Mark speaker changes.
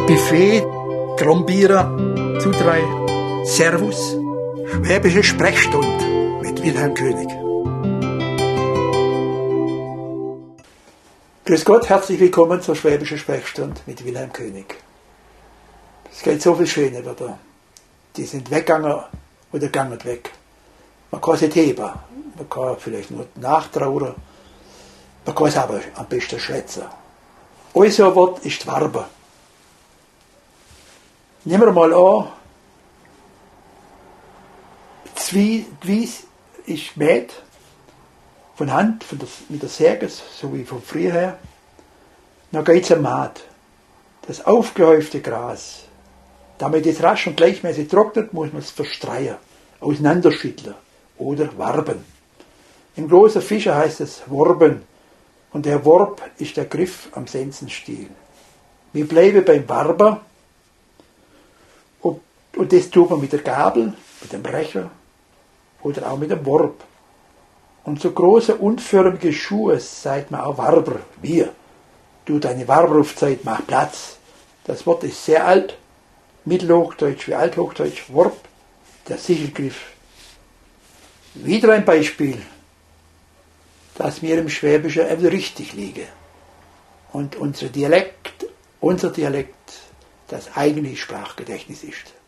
Speaker 1: Buffet, Krombierer, Zutrei, Servus, Schwäbische Sprechstunde mit Wilhelm König. Grüß Gott, herzlich willkommen zur Schwäbischen Sprechstunde mit Wilhelm König. Es geht so viel Schöne wieder. Die sind weggegangen oder gegangen weg. Man kann es nicht heben, man kann vielleicht nur nachtrauern, man kann es aber am besten schwätzen. Unser Wort ist Warbe. Nehmen wir mal an, die Wies ist gemäht, von Hand, mit der Säge, so wie von früher her. Dann geht es am Maat. Das aufgehäufte Gras. Damit es rasch und gleichmäßig trocknet, muss man es verstreuen, auseinanderschütteln oder warben. Im großen Fischer heißt es Worben und der Worb ist der Griff am Sensenstiel. Wir bleiben beim Warber und das tut man mit der Gabel, mit dem Brecher oder auch mit dem Worb. Und so große unförmige Schuhe sagt man auch Warber. Wir. Du, deine Warberufzeit, mach Platz. Das Wort ist sehr alt. Mittelhochdeutsch wie Althochdeutsch. Worb, der Sichelgriff. Wieder ein Beispiel, dass mir im Schwäbischen richtig liege. Und unser Dialekt das eigentliche Sprachgedächtnis ist.